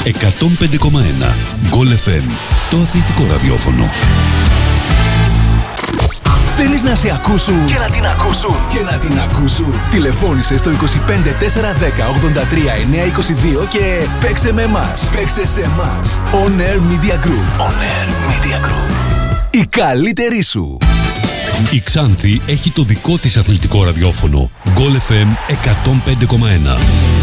105,1 Goal FM, το αθλητικό ραδιόφωνο. Θέλεις να σε ακούσουν και να την ακούσουν και να την ακούσουν? Τηλεφώνησε στο 25 410 83 922 και παίξε με εμάς. Παίξε σε εμάς. On Air Media Group. On Air Media Group. Η καλύτερη σου. Η Ξάνθη έχει το δικό της αθλητικό ραδιόφωνο. Goal FM 105,1.